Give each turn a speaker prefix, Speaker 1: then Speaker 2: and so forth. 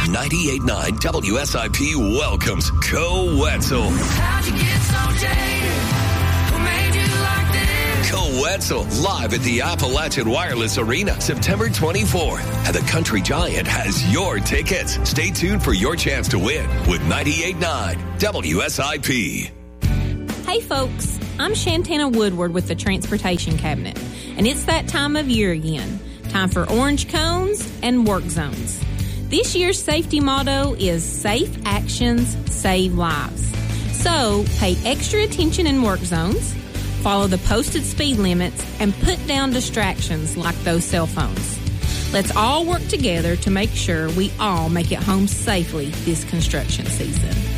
Speaker 1: 98.9 WSIP welcomes Co Wetzel.
Speaker 2: How'd you get so jaded? Who made you like this?
Speaker 1: Co Wetzel, live at the Appalachian Wireless Arena, September 24th. And the Country Giant has your tickets. Stay tuned for your chance to win with 98.9 WSIP.
Speaker 3: Hey folks, I'm Shantana Woodward with the Transportation Cabinet, and it's that time of year again. Time for orange cones and work zones. This year's safety motto is Safe Actions Save Lives. So pay extra attention in work zones, follow the posted speed limits, and put down distractions like those cell phones. Let's all work together to make sure we all make it home safely this construction season.